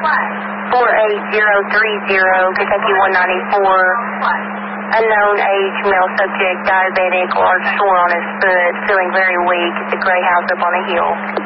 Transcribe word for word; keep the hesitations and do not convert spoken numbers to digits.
four eight zero three zero, Kentucky one ninety-four. Unknown age, male subject, diabetic, large sore on his foot, feeling very weak at the gray house up on a hill.